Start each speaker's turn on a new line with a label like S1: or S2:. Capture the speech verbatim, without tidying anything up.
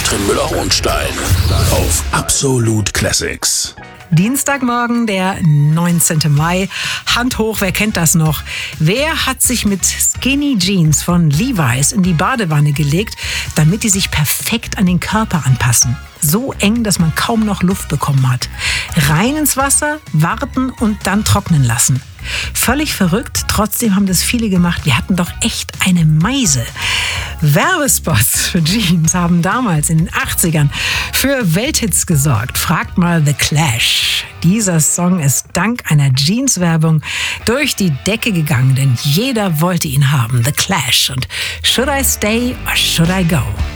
S1: Katrin Müller-Hohenstein auf Absolut Classics.
S2: Dienstagmorgen, der neunzehnten Mai. Hand hoch, wer kennt das noch? Wer hat sich mit Skinny Jeans von Levi's in die Badewanne gelegt, damit die sich perfekt an den Körper anpassen? So eng, dass man kaum noch Luft bekommen hat. Rein ins Wasser, warten und dann trocknen lassen. Völlig verrückt, trotzdem haben das viele gemacht. Wir hatten doch echt eine Meise. Werbespots für Jeans haben damals in den achtzigern für Welthits gesorgt. Fragt mal The Clash. Dieser Song ist dank einer Jeans-Werbung durch die Decke gegangen, denn jeder wollte ihn haben. The Clash und Should I Stay or Should I Go?